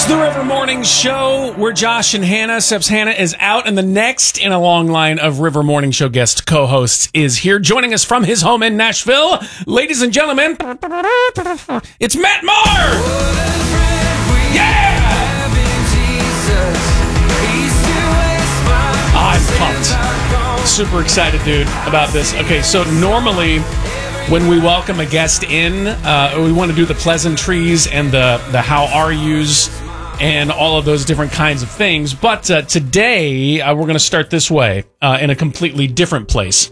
It's the River Morning Show. We're Josh and Hannah. Seb's Hannah is out, and the next in a long line of River Morning Show guest co-hosts is here, joining us from his home in Nashville. Ladies and gentlemen, it's Matt Maher! Yeah! I'm pumped. Super excited, dude, about this. Okay, so normally when we welcome a guest in, we want to do the pleasantries and the how are yous and all of those different kinds of things. But today, we're going to start this way, in a completely different place.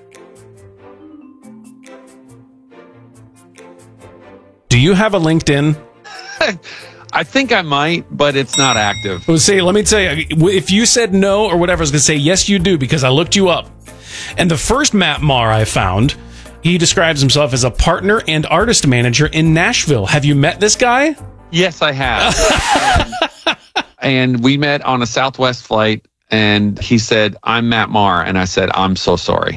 Do you have a LinkedIn? I think I might, but it's not active. Well, see, let me tell you, if you said no or whatever, I was going to say, yes, you do, because I looked you up. And the first Matt Maher I found, he describes himself as a partner and artist manager in Nashville. Have you met this guy? Yes, I have. And we met on a Southwest flight, and he said, "I'm Matt Maher." And I said, "I'm so sorry."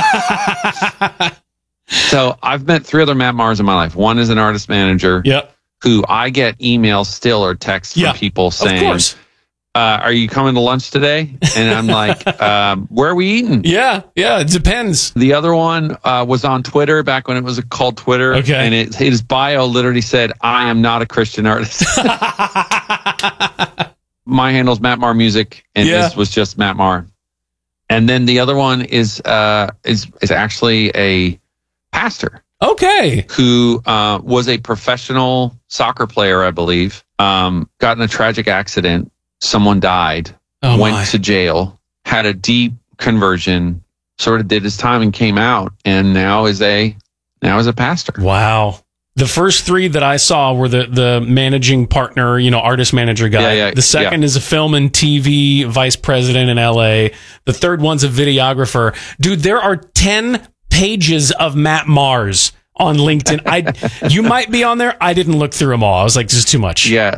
So I've met 3 other Matt Mahers in my life. One is an artist manager. Yep. Who I get emails still or texts from people saying, of course. Are you coming to lunch today? And I'm like, where are we eating? Yeah, it depends. The other one was on Twitter back when it was called Twitter. Okay. And his bio literally said, "I am not a Christian artist." My handle's Matt Maher Music, and this was just Matt Maher. And then the other one is actually a pastor. Okay. Who was a professional soccer player, I believe, got in a tragic accident. Someone died, went to jail, had a deep conversion, sort of did his time and came out, and now is a pastor. Wow. The first 3 that I saw were the managing partner, artist manager guy. Yeah, the second is a film and TV vice president in LA. The third one's a videographer. Dude, there are 10 pages of Matt Mahers on LinkedIn. You might be on there. I didn't look through them all. I was like, this is too much. Yeah.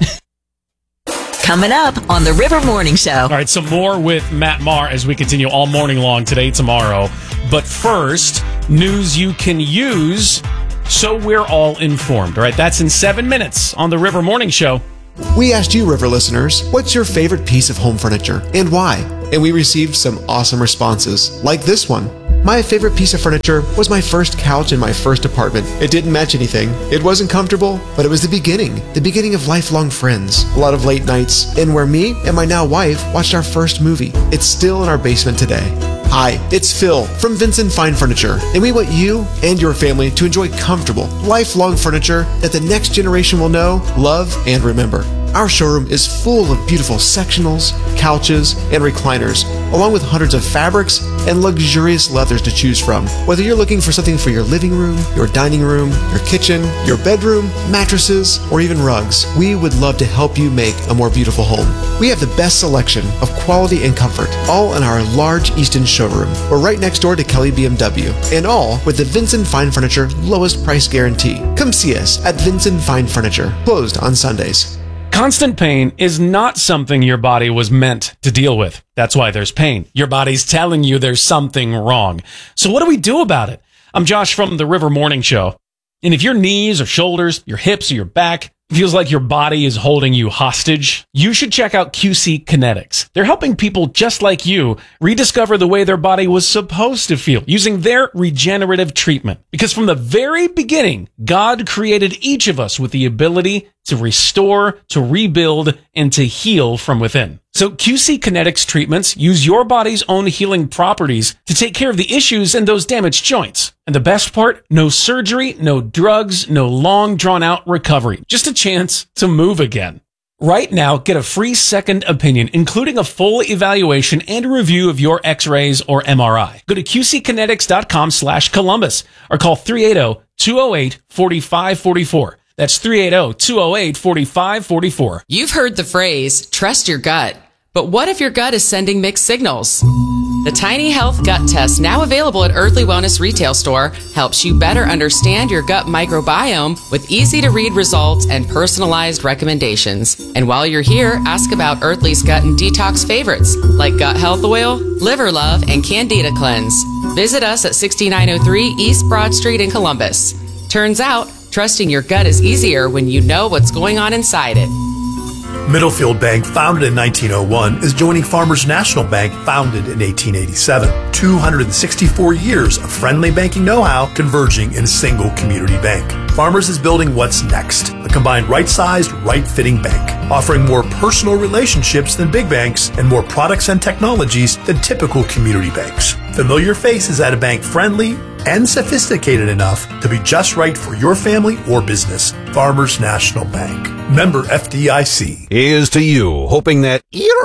Coming up on the River Morning Show. All right, so more with Matt Maher as we continue all morning long, today, tomorrow. But first, news you can use so we're all informed. All right, that's in 7 minutes on the River Morning Show. We asked you, River listeners, what's your favorite piece of home furniture and why? And we received some awesome responses, like this one. My favorite piece of furniture was my first couch in my first apartment. It didn't match anything. It wasn't comfortable, but it was the beginning of lifelong friends. A lot of late nights, and where me and my now wife watched our first movie. It's still in our basement today. Hi, it's Phil from Vincent Fine Furniture, and we want you and your family to enjoy comfortable, lifelong furniture that the next generation will know, love, and remember. Our showroom is full of beautiful sectionals, couches, and recliners, along with hundreds of fabrics and luxurious leathers to choose from. Whether you're looking for something for your living room, your dining room, your kitchen, your bedroom, mattresses, or even rugs, we would love to help you make a more beautiful home. We have the best selection of quality and comfort, all in our large Easton showroom. We're right next door to Kelly BMW, and all with the Vincent Fine Furniture lowest price guarantee. Come see us at Vincent Fine Furniture, closed on Sundays. Constant pain is not something your body was meant to deal with. That's why there's pain. Your body's telling you there's something wrong. So what do we do about it? I'm Josh from the River Morning Show. And if your knees or shoulders, your hips or your back feels like your body is holding you hostage, you should check out QC Kinetics. They're helping people just like you rediscover the way their body was supposed to feel using their regenerative treatment. Because from the very beginning, God created each of us with the ability to restore, to rebuild, and to heal from within. So QC Kinetics treatments use your body's own healing properties to take care of the issues in those damaged joints. And the best part, no surgery, no drugs, no long drawn-out recovery. Just a chance to move again. Right now, get a free second opinion, including a full evaluation and a review of your x-rays or MRI. Go to qckinetics.com/Columbus or call 380-208-4544. That's 380-208-4544. You've heard the phrase, trust your gut. But what if your gut is sending mixed signals? The Tiny Health Gut Test, now available at Earthly Wellness Retail Store, helps you better understand your gut microbiome with easy-to-read results and personalized recommendations. And while you're here, ask about Earthly's gut and detox favorites, like Gut Health Oil, Liver Love, and Candida Cleanse. Visit us at 6903 East Broad Street in Columbus. Turns out, trusting your gut is easier when you know what's going on inside it. Middlefield Bank, founded in 1901, is joining Farmers National Bank, founded in 1887. 264 years of friendly banking know-how converging in a single community bank. Farmers is building what's next, a combined right-sized, right-fitting bank, offering more personal relationships than big banks and more products and technologies than typical community banks. Familiar faces at a bank friendly and sophisticated enough to be just right for your family or business. Farmers National Bank. Member FDIC. Here's to you, hoping that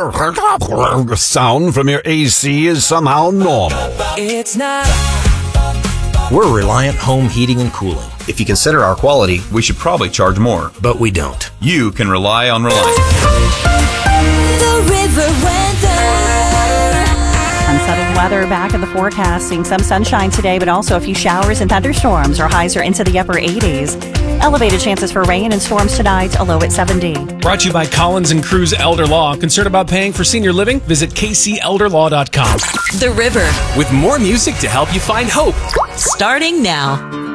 sound from your AC is somehow normal. It's not. We're Reliant Home Heating and Cooling. If you consider our quality, we should probably charge more. But we don't. You can rely on Reliant. The River Weather. Unsettled weather back in the forecast, seeing some sunshine today, but also a few showers and thunderstorms. Our highs are into the upper 80s. Elevated chances for rain and storms tonight, a low at 70. Brought to you by Collins and Cruz Elder Law. Concerned about paying for senior living? Visit kcelderlaw.com. The River. With more music to help you find hope. Starting now.